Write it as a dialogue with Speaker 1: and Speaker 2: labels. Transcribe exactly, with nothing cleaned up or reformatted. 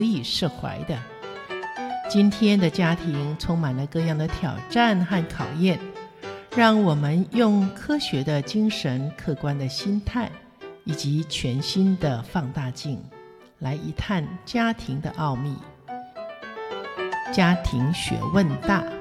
Speaker 1: 以释怀的。今天的家庭充满了各样的挑战和考验，让我们用科学的精神、客观的心态以及全新的放大镜来一探家庭的奥秘。家庭学问大。